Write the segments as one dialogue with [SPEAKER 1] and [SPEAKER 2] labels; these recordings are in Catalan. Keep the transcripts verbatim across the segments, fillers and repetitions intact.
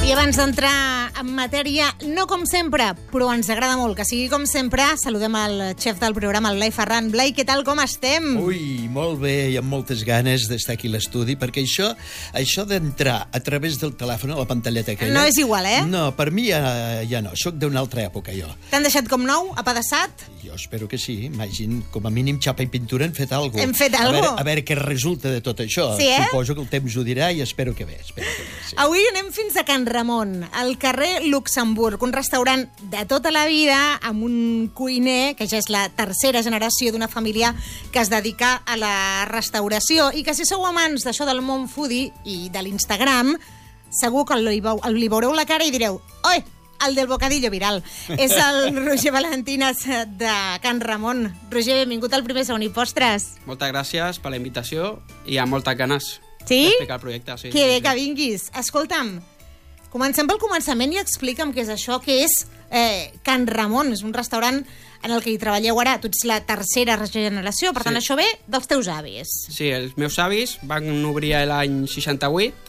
[SPEAKER 1] I abans d'entrar en matèria, no com sempre, però ens agrada molt que sigui com sempre, saludem el xef del programa, el Blai Ferran. Blai, què tal, com estem?
[SPEAKER 2] Ui, molt bé, i amb moltes ganes d'estar aquí a l'estudi, perquè això això d'entrar a través del telèfon a la pantalleta aquella...
[SPEAKER 1] No és igual, eh?
[SPEAKER 2] No, per mi ja, ja no, soc d'una altra època, jo.
[SPEAKER 1] T'han deixat com nou, apedaçat?
[SPEAKER 2] Jo espero que sí, imagine, com a mínim xapa i pintura hem fet alguna cosa.
[SPEAKER 1] Hem fet alguna cosa.
[SPEAKER 2] A veure, a veure què resulta de tot això.
[SPEAKER 1] Sí, eh?
[SPEAKER 2] Suposo que el temps ho dirà i espero que bé, espero que bé, sí.
[SPEAKER 1] Avui anem fins a Can Ramon, al carrer Luxemburg, un restaurant de tota la vida, amb un cuiner que ja és la tercera generació d'una família que es dedica a la restauració i que si sou amants d'això del món foodie i de l'Instagram, segur que li, veu, li veureu la cara i direu «Oi, el del bocadillo viral». És el Roger Valentines de Can Ramon. Roger, benvingut al Primer, Segon i Postres.
[SPEAKER 3] Moltes gràcies per la invitació i amb moltes ganes
[SPEAKER 1] sí?
[SPEAKER 3] d'explicar el projecte. Sí,
[SPEAKER 1] que bé
[SPEAKER 3] sí,
[SPEAKER 1] que vinguis. Escolta'm, comencem pel començament i explica'm què és això, què és eh, Can Ramon. És un restaurant en el que hi treballeu ara. Tu ets la tercera generació, per tant,
[SPEAKER 3] sí.
[SPEAKER 1] això ve dels teus avis.
[SPEAKER 3] Sí, els meus avis van obrir l'any seixanta-vuit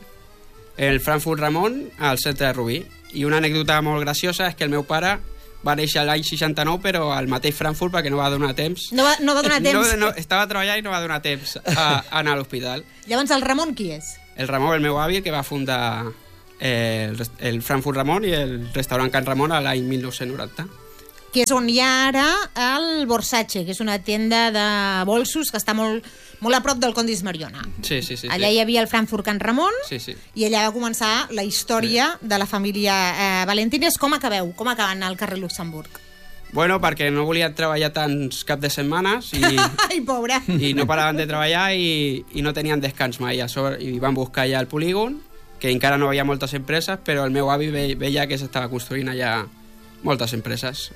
[SPEAKER 3] el Frankfurt Ramon al centre de Rubí. I una anècdota molt graciosa és que el meu pare va néixer l'any seixanta-nou, però al mateix Frankfurt perquè no va donar temps.
[SPEAKER 1] No va, no va donar temps?
[SPEAKER 3] No, no, estava treballant i no va donar temps a, a anar a l'hospital.
[SPEAKER 1] Llavors, el Ramon qui és?
[SPEAKER 3] El Ramon, el meu avi, que va fundar eh, el, el Frankfurt Ramon i el restaurant Can Ramon a l'any mil nou-cents noranta.
[SPEAKER 1] Que és on hi ha ara el Borsace, que és una tenda de bolsos que està molt, molt a prop del Condis Mariona.
[SPEAKER 3] Sí, sí, sí.
[SPEAKER 1] Allà
[SPEAKER 3] sí.
[SPEAKER 1] hi havia el Frankfurt Can Ramon
[SPEAKER 3] sí, sí.
[SPEAKER 1] i allà va començar la història sí. de la família eh, Valentines. Com acabeu? Com acaben al carrer Luxemburg?
[SPEAKER 3] Bueno, perquè no volien treballar tants cap de setmanes i,
[SPEAKER 1] Ai, pobra.
[SPEAKER 3] i no paraven de treballar i, i no tenien descans mai. A sobre, i van buscar ja el polígon, que encara no hi havia moltes empreses, però el meu avi ve, veia que s'estava construint allà moltes empreses.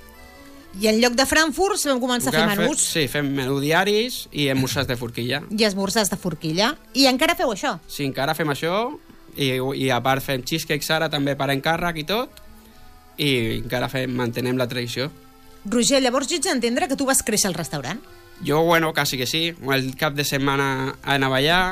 [SPEAKER 1] I en lloc de Frankfurt vam començar a fer menús.
[SPEAKER 3] Sí, fem menú diaris i esmorzars de forquilla.
[SPEAKER 1] I esmorzars de forquilla. I encara feu això?
[SPEAKER 3] Sí, encara fem això i, i a part fem cheesecakes ara també per encàrrec i tot i encara fem, mantenem la tradició.
[SPEAKER 1] Roger, llavors jo ets d'entendre que tu vas créixer al restaurant?
[SPEAKER 3] Jo, bueno, quasi que sí. El cap de setmana anava allà,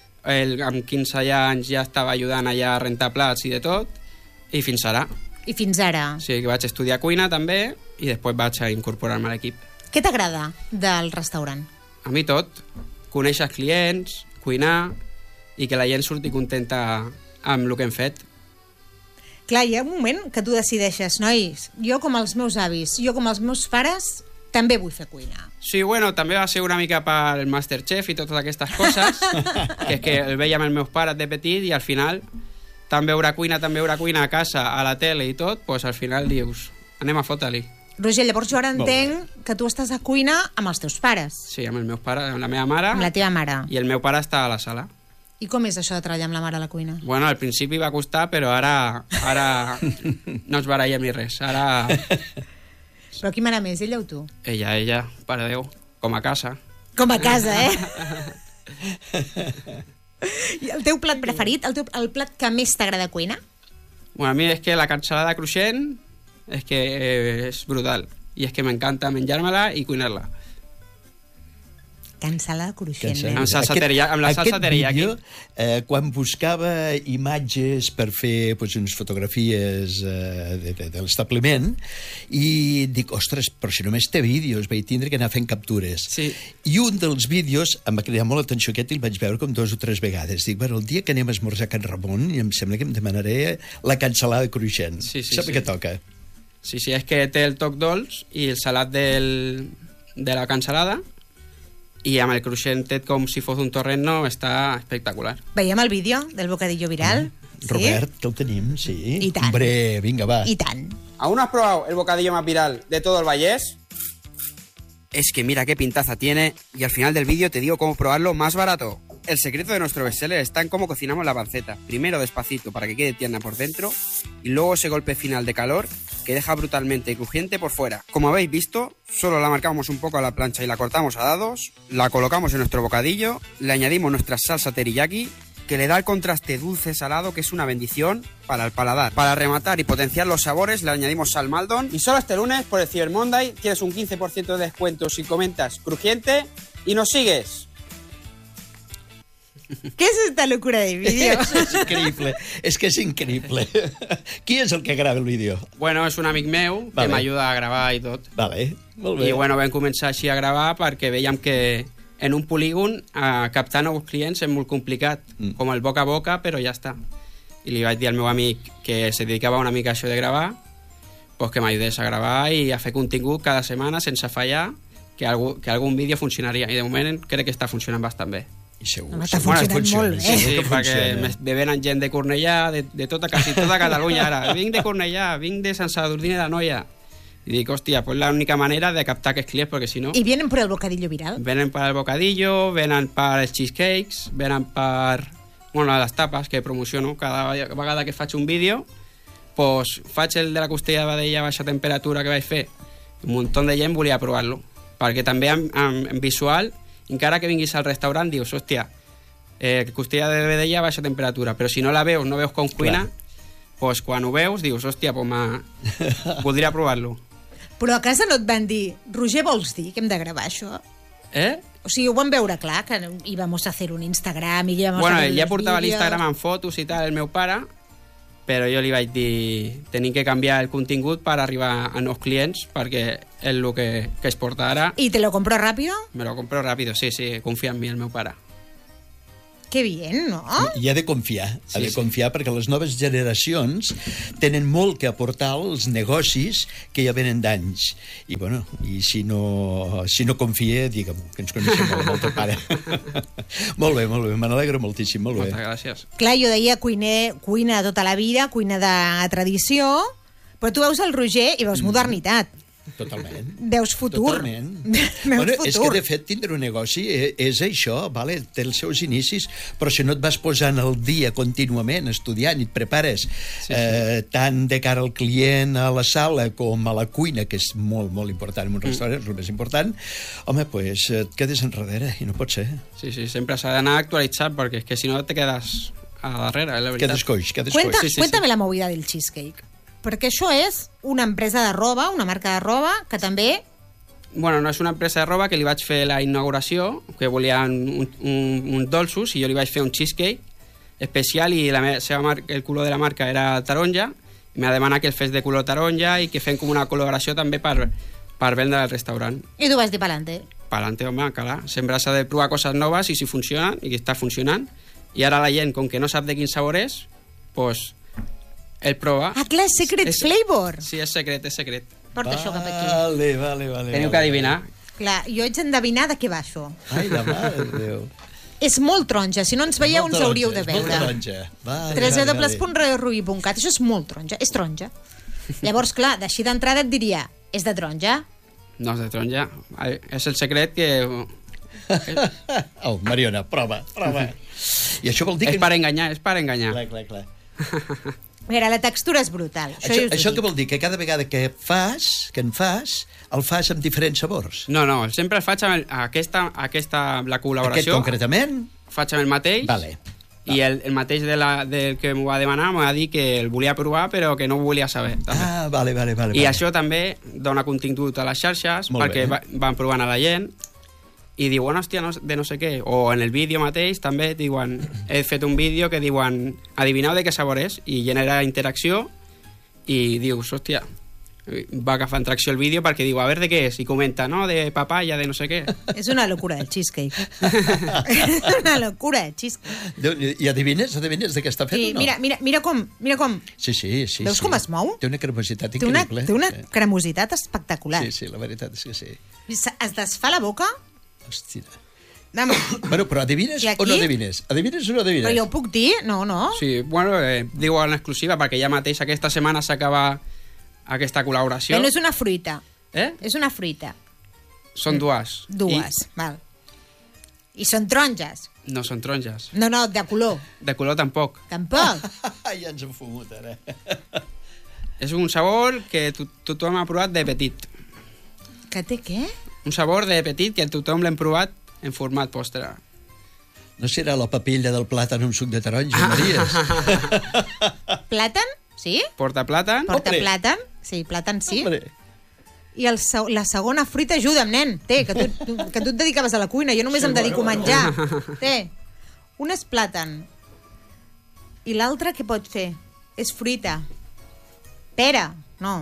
[SPEAKER 3] el, amb quinze anys ja estava ajudant allà a rentar plats i de tot, i fins ara.
[SPEAKER 1] I fins ara.
[SPEAKER 3] Sí, que vaig estudiar cuina també i després vaig a incorporar-me a l'equip.
[SPEAKER 1] Què t'agrada del restaurant?
[SPEAKER 3] A mi tot. Conèixer els clients, cuinar i que la gent surti contenta amb el que hem fet.
[SPEAKER 1] Clar, hi ha un moment que tu decideixes, nois, jo com els meus avis, jo com els meus pares, també vull fer cuina.
[SPEAKER 3] Sí, bueno, també va ser una mica pel Masterchef i totes aquestes coses, que és que el veiem els meus pares de petit i al final... tant veure cuina, tant veure cuina a casa, a la tele i tot, doncs al final dius, anem a fotre-li.
[SPEAKER 1] Roger, llavors jo ara entenc que tu estàs a cuina amb els teus pares.
[SPEAKER 3] Sí, amb els meus pares, amb la meva mare.
[SPEAKER 1] Amb la teva mare.
[SPEAKER 3] I el meu pare està a la sala.
[SPEAKER 1] I com és això de treballar amb la mare a la cuina?
[SPEAKER 3] Bueno, al principi va costar, però ara, ara no ens barallem ni res. Ara...
[SPEAKER 1] Però qui mana més, ella o tu?
[SPEAKER 3] Ella, ella, pare Déu, com a casa.
[SPEAKER 1] Com a casa, eh? I el teu plat preferit, el, teu, el plat que més t'agrada cuinar?
[SPEAKER 3] Bueno, a mi és que la cansalada cruixent és que eh, és brutal. I és que m'encanta menjar-me-la i cuinar-la.
[SPEAKER 1] Cansalada cruixent, eh?
[SPEAKER 3] Amb, salsa teriyaki, amb la salsa teriyaki.
[SPEAKER 2] Aquest vídeo, eh, quan buscava imatges per fer pues, unes fotografies eh, de, de, de l'establiment, i dic, ostres, però si només té vídeos, vaig tindre que anar fent captures.
[SPEAKER 3] Sí.
[SPEAKER 2] I un dels vídeos em va cridar molt l'atenció aquest i el vaig veure com dos o tres vegades. Dic, bueno, el dia que anem a esmorzar a Can Ramon, i em sembla que em demanaré la cansalada cruixent.
[SPEAKER 3] Sí, sí,
[SPEAKER 2] Sap
[SPEAKER 3] sí.
[SPEAKER 2] què toca?
[SPEAKER 3] Sí, sí, és que té el toc dolç i el salat del, de la cansalada, i amb el cruixentet com si fos un torrent-no està espectacular.
[SPEAKER 1] Veiem el vídeo del bocadillo viral?
[SPEAKER 2] Mm. Sí? Robert, que el tenim, sí.
[SPEAKER 1] I tant.
[SPEAKER 2] Hombre, vinga, va.
[SPEAKER 1] I tant.
[SPEAKER 3] ¿Aún no has probado el bocadillo más viral de todo el Vallès? Es que mira qué pintaza tiene y al final del vídeo te digo cómo probarlo más barato. El secreto de nuestro bestseller está en cómo cocinamos la panceta. Primero despacito para que quede tierna por dentro y luego ese golpe final de calor que deja brutalmente crujiente por fuera. Como habéis visto, solo la marcamos un poco a la plancha y la cortamos a dados, la colocamos en nuestro bocadillo, le añadimos nuestra salsa teriyaki, que le da el contraste dulce-salado que es una bendición para el paladar. Para rematar y potenciar los sabores le añadimos sal Maldon. Y solo este lunes, por el Cyber Monday, tienes un quince por ciento de descuento si comentas crujiente y nos sigues.
[SPEAKER 1] ¿Qué es esta locura de vídeo?
[SPEAKER 2] És, és increïble, és que és increïble. Qui és el que grava el vídeo?
[SPEAKER 3] Bueno, és un amic meu que
[SPEAKER 2] Vale.
[SPEAKER 3] m'ajuda a gravar i tot.
[SPEAKER 2] Vale, molt bé.
[SPEAKER 3] I bueno, vam començar així a gravar perquè veiem que en un polígon eh, captar nous clients és molt complicat,
[SPEAKER 2] Mm.
[SPEAKER 3] com el boca a boca, però ja està. I li vaig dir al meu amic que se dedicava una mica a això de gravar, pues que m'ajudés a gravar i a fer contingut cada setmana sense fallar, que, algú, que algun vídeo funcionaria. I de moment crec que està funcionant bastant bé.
[SPEAKER 2] I segur.
[SPEAKER 1] Home, està
[SPEAKER 2] segur que
[SPEAKER 1] funcionant
[SPEAKER 2] funciona,
[SPEAKER 1] molt bé.
[SPEAKER 2] segur
[SPEAKER 3] Sí,
[SPEAKER 2] que
[SPEAKER 3] perquè
[SPEAKER 2] funciona.
[SPEAKER 3] me venen gent de Cornellà, de, de tota, quasi tota Catalunya ara. Vinc de Cornellà, vinc de Sant Sadurní de l'Anoia. I dic, hòstia, pues la única manera de captar aquests clients, perquè si no...
[SPEAKER 1] Y vienen por el bocadillo viral.
[SPEAKER 3] Venen per el bocadillo, venen per els cheesecakes, venen per... Bueno, les tapes que promociono cada vegada que faig un vídeo, pues faig el de la costella de vedella a baixa temperatura que vaig fer. Un munt de gent volia provar-lo. Perquè també en, en, en visual, encara que vinguis al restaurant, dius, hòstia, eh, costella de vedella a baixa temperatura, però si no la veus, no veus com cuina, pues quan ho veus, dius, hòstia, pues ma... voldria provar-lo.
[SPEAKER 1] Però a casa no et van dir, Roger, vols dir que hem de gravar això?
[SPEAKER 3] Eh?
[SPEAKER 1] O sigui, ho vam veure clar, que íbamos a hacer un Instagram i íbamos
[SPEAKER 3] Bueno,
[SPEAKER 1] a hacer
[SPEAKER 3] ell ja
[SPEAKER 1] los
[SPEAKER 3] portava
[SPEAKER 1] vídeos.
[SPEAKER 3] l'Instagram amb fotos i tal, el meu pare, però jo li vaig dir tenim que canviar el contingut per arribar a nous clients, perquè és el que, que es porta ara.
[SPEAKER 1] ¿Y te lo compró rápido?
[SPEAKER 3] Me lo compro ràpido, sí, sí, confia en mi el meu pare.
[SPEAKER 1] Qué bien, ¿no?
[SPEAKER 2] I ha de confiar, ha
[SPEAKER 3] Sí,
[SPEAKER 2] de
[SPEAKER 3] sí.
[SPEAKER 2] confiar perquè les noves generacions tenen molt que aportar als negocis que ja venen d'anys. I, bueno, i si no, si no confia, digue'm, que ens coneixem molt, molt teu pare. Molt bé, molt bé, me n'alegro moltíssim, molt bé.
[SPEAKER 3] Moltes gràcies.
[SPEAKER 1] Clar, jo deia cuiner, cuina de tota la vida, cuina de tradició, però tu veus el Roger i veus modernitat.
[SPEAKER 2] Totalment.
[SPEAKER 1] Veus futur.
[SPEAKER 2] Totalment.
[SPEAKER 1] Veus
[SPEAKER 2] Bueno,
[SPEAKER 1] futur.
[SPEAKER 2] és que, de fet, tindre un negoci és, és això, vale? Té els seus inicis, però si no et vas posant al dia contínuament, estudiant, i et prepares sí, sí. Eh, tant de cara al client a la sala com a la cuina, que és molt, molt important en un restaurant, és el més important, home, pues, et quedes enrere, i no pot ser.
[SPEAKER 3] Sí, sí, sempre s'ha d'anar actualitzat, perquè és que si no te quedes a darrere, és la veritat.
[SPEAKER 2] Quedes coix, quedes
[SPEAKER 1] Cuenta,
[SPEAKER 2] coix.
[SPEAKER 3] Sí, sí,
[SPEAKER 1] cuéntame
[SPEAKER 3] sí.
[SPEAKER 1] la movida del cheesecake. Perquè això és una empresa de roba, una marca de roba, que també...
[SPEAKER 3] Bueno, no és una empresa de roba que li vaig fer la inauguració, que volien un, un, un dolços, i jo li vaig fer un cheesecake especial, i la meva, seva marca, el color de la marca era taronja, i m'ha demanat que el fes de color taronja i que fem com una col·laboració també per, per vendre al restaurant.
[SPEAKER 1] I tu vas dir pa'lante.
[SPEAKER 3] Pa'lante, home, clar. Sempre s'ha de provar coses noves i si funcionen, i que està funcionant. I ara la gent, com que no sap de quin sabor és, pues, el prova.
[SPEAKER 1] Ah, clar, secret
[SPEAKER 3] És-
[SPEAKER 1] flavor.
[SPEAKER 3] Sí, és secret, és secret.
[SPEAKER 1] Porta això cap aquí.
[SPEAKER 2] Vale, vale, vale.
[SPEAKER 3] Teniu
[SPEAKER 2] vale.
[SPEAKER 3] que adivinar.
[SPEAKER 1] Clar, jo haig d'endevinar de què va això.
[SPEAKER 2] Ai, la mare de Déu.
[SPEAKER 1] És molt taronja. Si no ens veieu,
[SPEAKER 2] Molt
[SPEAKER 1] ens hauríeu de
[SPEAKER 2] taronja, és molt
[SPEAKER 1] veure.
[SPEAKER 2] taronja. Vale,
[SPEAKER 1] tres
[SPEAKER 2] vale,
[SPEAKER 1] w
[SPEAKER 2] vale.
[SPEAKER 1] punt radio rubi punt cat. Això és molt taronja. És taronja. Llavors, clar, d'així d'entrada et diria, és de taronja?
[SPEAKER 3] No és de taronja. Ai, És el secret que...
[SPEAKER 2] Oh, Mariona, prova, prova. I això vol dir
[SPEAKER 3] És
[SPEAKER 2] que...
[SPEAKER 3] per enganyar, és per enganyar.
[SPEAKER 2] Clar, clar, clar.
[SPEAKER 1] Mira, la textura és brutal. Això,
[SPEAKER 2] Això,
[SPEAKER 1] jo us ho
[SPEAKER 2] això
[SPEAKER 1] dic.
[SPEAKER 2] què vol dir? Que cada vegada que fas, que en fas, el fas amb diferents sabors?
[SPEAKER 3] No, no, sempre el faig amb el, aquesta, aquesta, la
[SPEAKER 2] Aquest
[SPEAKER 3] col·laboració,
[SPEAKER 2] concretament?
[SPEAKER 3] faig amb el mateix,
[SPEAKER 2] Vale.
[SPEAKER 3] i el, el mateix de la, del que m'ho va demanar m'ho va dir que el volia provar però que no ho volia saber. També.
[SPEAKER 2] Ah, vale, vale, vale.
[SPEAKER 3] I
[SPEAKER 2] vale.
[SPEAKER 3] això també dona contingut a les xarxes,
[SPEAKER 2] Molt
[SPEAKER 3] perquè
[SPEAKER 2] bé.
[SPEAKER 3] va, van provant a la gent, i diuen, hòstia, no, de no sé què. O en el vídeo mateix també diuen, he fet un vídeo que diuen, adivineu de què sabor és, i genera interacció, i dius, hòstia, va agafant tracció el vídeo perquè diu, a veure de què és, i comenta, no, de papaya, de no sé què.
[SPEAKER 1] És una locura del cheesecake. És una locura del cheesecake.
[SPEAKER 2] Déu, I adivines? Adivines de què està fet
[SPEAKER 1] Sí,
[SPEAKER 2] o no?
[SPEAKER 1] mira, mira, mira com, mira com.
[SPEAKER 2] Sí, sí, sí.
[SPEAKER 1] Veus
[SPEAKER 2] sí.
[SPEAKER 1] com es mou?
[SPEAKER 2] Té una cremositat
[SPEAKER 1] Té una,
[SPEAKER 2] increïble.
[SPEAKER 1] té una
[SPEAKER 2] Sí.
[SPEAKER 1] cremositat espectacular.
[SPEAKER 2] Sí, sí, la veritat és que sí.
[SPEAKER 1] Es es desfà la boca.
[SPEAKER 2] Hòstia.
[SPEAKER 1] Vamos.
[SPEAKER 2] Bueno, però adivines
[SPEAKER 1] I aquí?
[SPEAKER 2] o no adivines? Adivines o no adivines?
[SPEAKER 1] Però jo ho puc dir? No, no.
[SPEAKER 3] Sí, bueno, eh, diu en exclusiva perquè ja mateix aquesta setmana s'acaba aquesta col·laboració.
[SPEAKER 1] Però no és una fruita.
[SPEAKER 3] Eh?
[SPEAKER 1] És una fruita.
[SPEAKER 3] Són dues.
[SPEAKER 1] Dues, val. I són taronges.
[SPEAKER 3] I no són taronges.
[SPEAKER 1] No, no, de color.
[SPEAKER 3] De color tampoc.
[SPEAKER 1] Tampoc.
[SPEAKER 2] Ja ens hem fumut, ara.
[SPEAKER 3] És un sabor que to tothom ha provat de petit.
[SPEAKER 1] Que té què?
[SPEAKER 3] Un sabor de petit que tothom l'hem provat en format postre.
[SPEAKER 2] No serà la papilla del plàtan amb suc de taronja, Maries?
[SPEAKER 1] Plàtan? Sí?
[SPEAKER 3] Porta plàtan.
[SPEAKER 1] Porta
[SPEAKER 2] Hombre.
[SPEAKER 1] plàtan? Sí, plàtan sí.
[SPEAKER 2] Hombre.
[SPEAKER 1] I el, se- la segona fruita, ajuda'm, nen. Té, que tu, tu, que tu et dedicaves a la cuina, jo només
[SPEAKER 2] Sí,
[SPEAKER 1] em dedico
[SPEAKER 2] bueno,
[SPEAKER 1] a menjar. Té. Un és plàtan. I l'altre què pot fer? És fruita. Pera. No.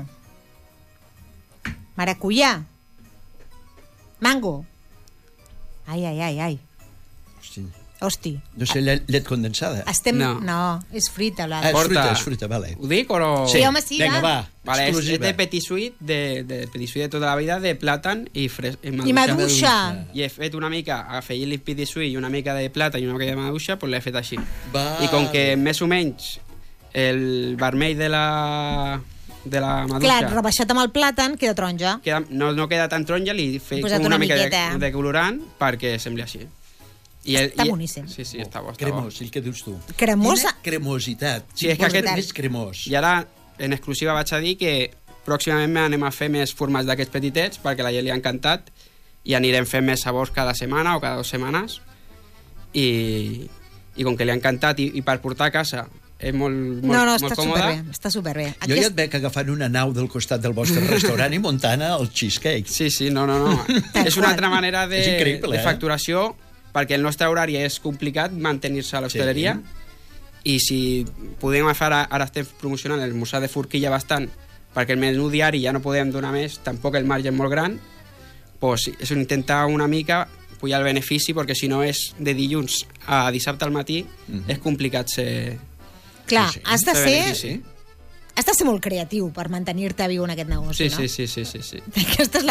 [SPEAKER 1] Maracuyà. Mango. Ai, ai, ai, ai.
[SPEAKER 2] Hosti.
[SPEAKER 1] Hosti.
[SPEAKER 2] No sé, llet, llet condensada.
[SPEAKER 1] Estem...
[SPEAKER 3] No.
[SPEAKER 1] No, és fruita.
[SPEAKER 2] Ah, és
[SPEAKER 3] Porta.
[SPEAKER 2] fruita, és fruita, vale.
[SPEAKER 3] Ho dic o no?
[SPEAKER 1] Sí, home, sí,
[SPEAKER 2] Vinga,
[SPEAKER 1] va.
[SPEAKER 2] va,
[SPEAKER 3] Vale, és, és
[SPEAKER 2] exclusiva.
[SPEAKER 3] de petit suite, de, de petit suite de tota la vida, de plàtan i, fres, i maduixa.
[SPEAKER 1] I maduixa.
[SPEAKER 3] I he fet una mica, afegit l'ipidi suite i una mica de plata i una mica de maduixa, doncs l'he fet així.
[SPEAKER 2] Vale.
[SPEAKER 3] I com que més o menys el vermell de la, de la maduixa...
[SPEAKER 1] Clar, rebaixat amb el plàtan, queda taronja.
[SPEAKER 3] Queda, no, no queda tan taronja, li he fet
[SPEAKER 1] Posat
[SPEAKER 3] com una,
[SPEAKER 1] una
[SPEAKER 3] mica de,
[SPEAKER 1] miqueta.
[SPEAKER 3] de colorant perquè sembli així. I el,
[SPEAKER 1] Està
[SPEAKER 3] i,
[SPEAKER 1] boníssim.
[SPEAKER 3] Sí, sí, està bo. Està
[SPEAKER 2] Cremós,
[SPEAKER 3] bo.
[SPEAKER 2] el que dius tu.
[SPEAKER 1] Cremosa.
[SPEAKER 2] Quina cremositat.
[SPEAKER 3] Sí, és que aquest-
[SPEAKER 2] És cremós.
[SPEAKER 3] I ara, en exclusiva, vaig a dir que pròximament anem a fer més formats d'aquests petitets perquè a la gent li ha encantat i anirem fent més sabors cada setmana o cada dues setmanes i, i com que li ha encantat i, i per portar a casa és molt, molt,
[SPEAKER 1] No, no,
[SPEAKER 3] molt
[SPEAKER 1] està
[SPEAKER 3] còmode.
[SPEAKER 1] superbé. Està superbé.
[SPEAKER 2] Jo ja et veig agafant una nau del costat del vostre restaurant i muntant el cheesecake.
[SPEAKER 3] Sí, sí, no, no, no.
[SPEAKER 1] Tal
[SPEAKER 3] És una
[SPEAKER 1] qual.
[SPEAKER 3] altra manera de,
[SPEAKER 2] És increïble,
[SPEAKER 3] de
[SPEAKER 2] eh?
[SPEAKER 3] facturació perquè el nostre horari és complicat mantenir-se a l'hostaleria i si podem fer, ara, ara estem promocionant el museu de forquilla bastant perquè el menú diari ja no podem donar més, tampoc el marge és molt gran, doncs és intentar una mica pujar el benefici perquè si no és de dilluns a dissabte al matí
[SPEAKER 2] Mhm.
[SPEAKER 3] és complicat ser...
[SPEAKER 1] Clar,
[SPEAKER 2] Sí, sí.
[SPEAKER 1] has de
[SPEAKER 3] ser
[SPEAKER 1] ser...
[SPEAKER 3] benefici.
[SPEAKER 1] Has de ser molt creatiu per mantenir-te viu en aquest negoci,
[SPEAKER 3] Sí,
[SPEAKER 1] no?
[SPEAKER 3] sí, sí, sí, sí, sí.
[SPEAKER 1] Aquesta és